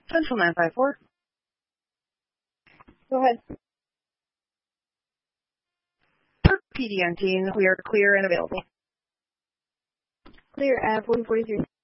Central 954. Go ahead. For PD19, we are clear and available. Clear at 4043.